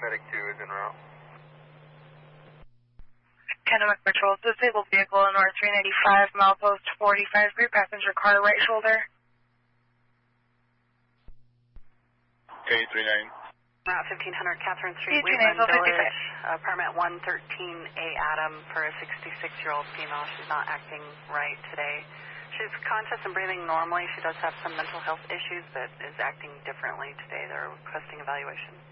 Medic 2 is en route. Kennewick Patrol, disabled vehicle in North 395, milepost 45, rear passenger car, right shoulder. K39. Route 1500 Catherine Street, Wheatland Village, apartment 113A Adam for a 66-year-old female. She's not acting right today. She's conscious and breathing normally. She does have some mental health issues, but is acting differently today. They're requesting evaluation.